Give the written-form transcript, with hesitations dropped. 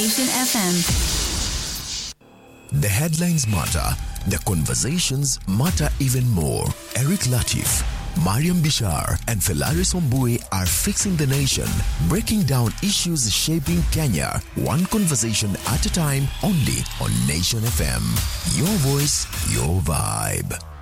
Nation FM. The headlines matter. The conversations matter even more. Eric Latif, Mariam Bishar and Philaris Ombue are fixing the nation, breaking down issues shaping Kenya, one conversation at a time, only on Nation FM. Your voice, your vibe.